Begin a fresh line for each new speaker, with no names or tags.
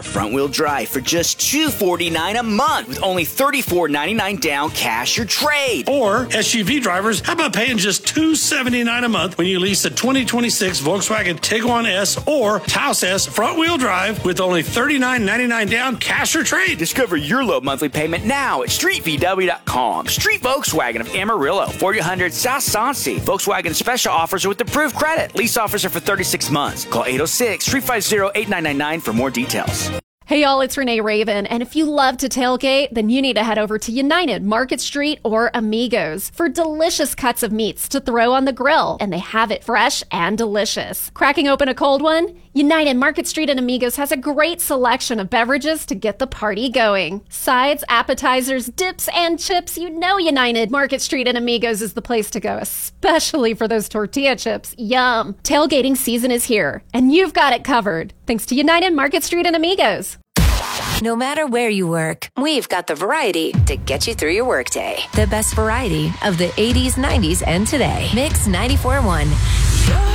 Front-wheel drive for just $249 a month with only $34.99 down, cash or trade.
Or SUV drivers, how about paying just $279 a month when you lease a 2026 Volkswagen Tiguan S or Taos S front-wheel drive with only $39.99 down, cash or trade.
Discover your low monthly payment now at StreetVW.com. Street Volkswagen of Amarillo, 4000 South Soncy. Volkswagen special offers are with approved credit. Lease offers are for 36 months. Call 806-350-8999 for more details.
Hey y'all, it's Renee Raven, and if you love to tailgate, then you need to head over to United Market Street or Amigos for delicious cuts of meats to throw on the grill, and they have it fresh and delicious. Cracking open a cold one? United Market Street and Amigos has a great selection of beverages to get the party going. Sides, appetizers, dips, and chips, you know United Market Street and Amigos is the place to go, especially for those tortilla chips. Yum! Tailgating season is here, and you've got it covered, thanks to United Market Street and Amigos.
No matter where you work, we've got the variety to get you through your workday. The best variety of the 80s, 90s, and today. Mix 94.1.